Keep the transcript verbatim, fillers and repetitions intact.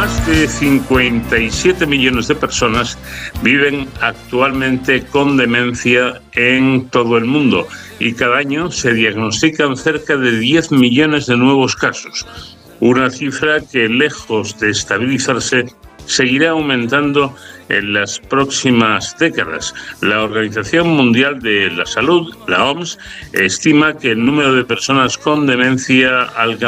Más de cincuenta y siete millones de personas viven actualmente con demencia en todo el mundo y cada año se diagnostican cerca de diez millones de nuevos casos. Una cifra que, lejos de estabilizarse, seguirá aumentando en las próximas décadas. La Organización Mundial de la Salud, la O M S, estima que el número de personas con demencia alcanza